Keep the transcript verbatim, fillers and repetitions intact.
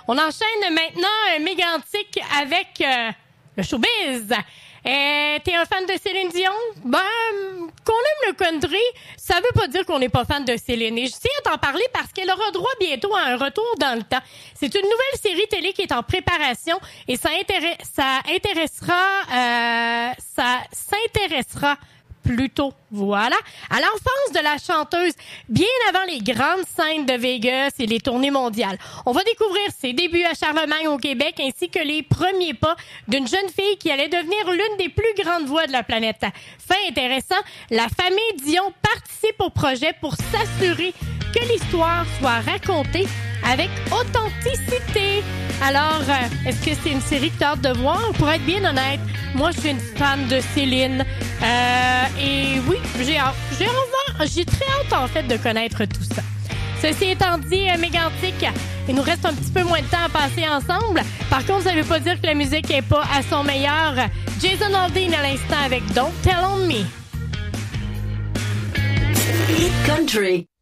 On enchaîne maintenant un mégantique avec euh, le showbiz. Euh, t'es un fan de Céline Dion? Ben, qu'on aime le country, ça veut pas dire qu'on n'est pas fan de Céline. Et je tiens à t'en parler parce qu'elle aura droit bientôt à un retour dans le temps. C'est une nouvelle série télé qui est en préparation et ça, intéresse, ça intéressera, euh, ça s'intéressera plutôt, voilà, à l'enfance de la chanteuse, bien avant les grandes scènes de Vegas et les tournées mondiales. On va découvrir ses débuts à Charlemagne au Québec ainsi que les premiers pas d'une jeune fille qui allait devenir l'une des plus grandes voix de la planète. Fait intéressant, la famille Dion participe au projet pour s'assurer que l'histoire soit racontée avec authenticité. Alors, euh, est-ce que c'est une série que tu as hâte de voir? Pour être bien honnête, moi, je suis une fan de Céline. Euh, et oui, j'ai hâte. J'ai hâte, j'ai très hâte, en fait, de connaître tout ça. Ceci étant dit, euh, mégantique, il nous reste un petit peu moins de temps à passer ensemble. Par contre, ça ne veut pas dire que la musique n'est pas à son meilleur. Jason Aldean à l'instant avec Don't Tell On Me. Hit Country.